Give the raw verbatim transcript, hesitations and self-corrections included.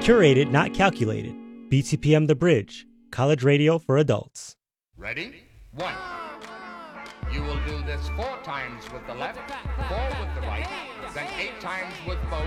Curated, not calculated. B T P M The Bridge. College radio for adults. Ready? One. You will do this four times with the left, four with the right, then eight times with both.